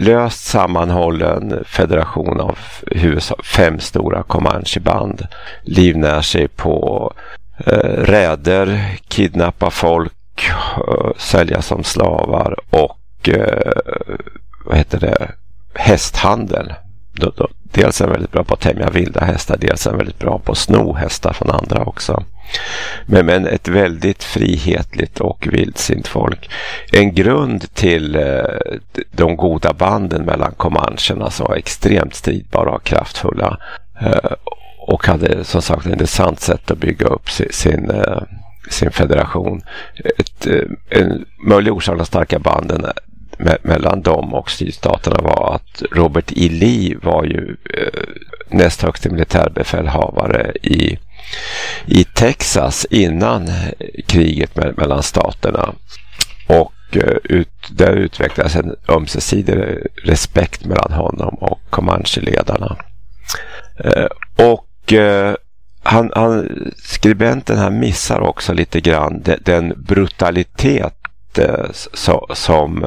löst sammanhållen federation av 5 stora Comanche-band livnär sig på räder, kidnappa folk, sälja som slavar och hästhandel. Dels är väldigt bra på att tämja vilda hästar, dels är väldigt bra på att sno hästar från andra också. Men ett väldigt frihetligt och vildsint folk. En grund till de goda banden mellan Comancherna som var extremt stridbara och kraftfulla och hade som sagt ett intressant sätt att bygga upp sin federation. En möjlig orsak av starka banden mellan dem och sydstaterna var att Robert E. Lee var ju näst högste militärbefälhavare i Texas innan kriget mellan staterna, och där utvecklades en ömsesidig respekt mellan honom och Comanche-ledarna. Skribenten här missar också lite grann den brutalitet som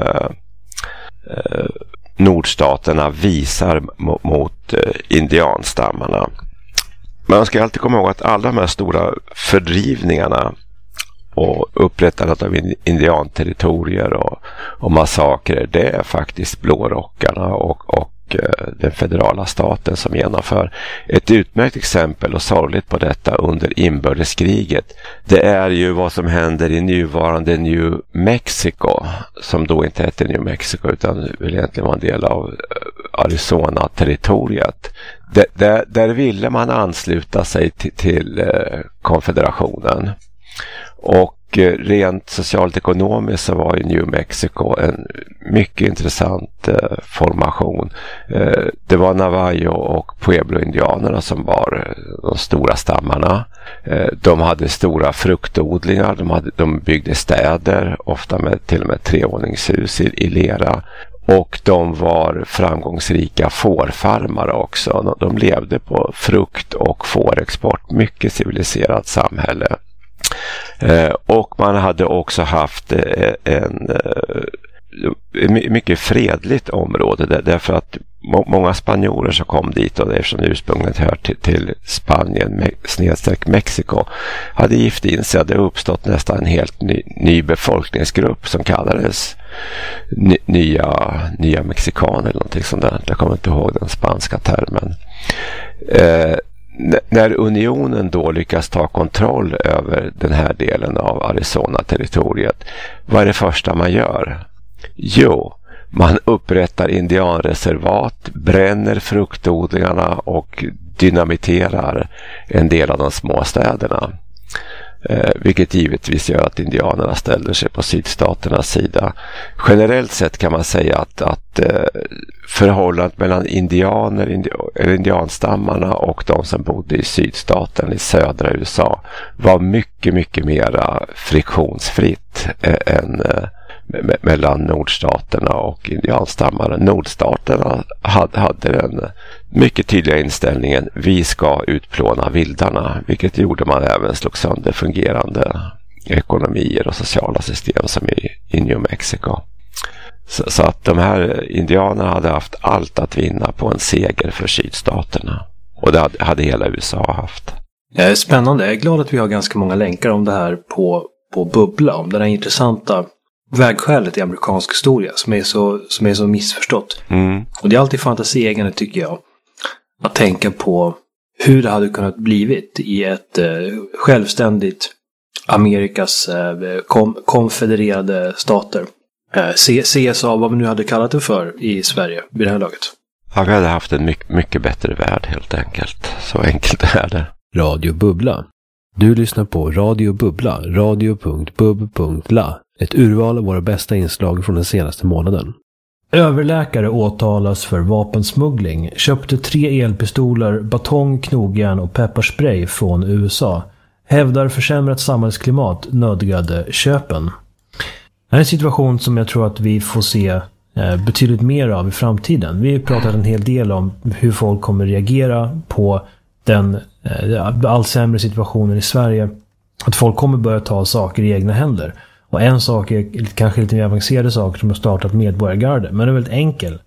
nordstaterna visar mot indianstammarna. Man ska alltid komma ihåg att alla de här stora fördrivningarna och upprättandet av indianterritorier och massakrer, det är faktiskt blårockarna och den federala staten som genomför. Ett utmärkt exempel och sorgligt på detta under inbördeskriget, det är ju vad som händer i nuvarande New Mexico, som då inte hette New Mexico utan väl egentligen var en del av Arizona-territoriet. Där ville man ansluta sig till konfederationen, och rent socialt ekonomiskt så var ju New Mexico en mycket intressant formation. Det var Navajo och Pueblo-indianerna som var de stora stammarna. De hade stora fruktodlingar, de byggde städer, ofta med till och med 3-våningshus i lera. Och de var framgångsrika fårfarmare också. De levde på frukt och fårexport. Mycket civiliserat samhälle. Och man hade också haft en mycket fredligt område därför att många spanjorer som kom dit, och eftersom ursprungligen hör till Spanien -- Mexiko, hade gift in sig. Det hade uppstått nästan en helt ny befolkningsgrupp som kallades nya mexikaner eller någonting sånt där. Jag kommer inte ihåg den spanska termen. När unionen då lyckas ta kontroll över den här delen av Arizona-territoriet, vad är det första man gör? Jo, man upprättar indianreservat, bränner fruktodlingarna och dynamiterar en del av de små städerna. Vilket givetvis gör att indianerna ställer sig på sydstaternas sida. Generellt sett kan man säga att förhållandet mellan indianstammarna och de som bodde i sydstaten i södra USA var mycket, mycket mera friktionsfritt än mellan nordstaterna och indianstammarna. Nordstaterna hade den mycket tydliga inställningen: vi ska utplåna vildarna, vilket gjorde man även slog sönder fungerande ekonomier och sociala system som i New Mexico. Så att de här indianerna hade haft allt att vinna på en seger för sydstaterna, och det hade hela USA haft. Spännande, jag är glad att vi har ganska många länkar om det här på Bubbla, om det här intressanta vägskälet i amerikansk historia som är så missförstått. Och det är alltid fantasieggande, tycker jag, att tänka på hur det hade kunnat blivit i ett självständigt Amerikas konfedererade stater. CSA, vad vi nu hade kallat det för i Sverige vid det här laget. Ja, vi hade haft en mycket bättre värld helt enkelt. Så enkelt är det. Radio Bubbla. Du lyssnar på Radio Bubbla, radio.bub.la. Ett urval av våra bästa inslag från den senaste månaden. Överläkare åtalas för vapensmuggling. Köpte 3 elpistoler, batong, knogjärn och pepparspray från USA. Hävdar försämrat samhällsklimat nödgade köpen. Det här är en situation som jag tror att vi får se betydligt mer av i framtiden. Vi har pratat en hel del om hur folk kommer reagera på den allt sämre situationen i Sverige. Att folk kommer börja ta saker i egna händer. Och en sak är kanske lite mer avancerade saker som har startat medborgargarde. Men det är väldigt enkel.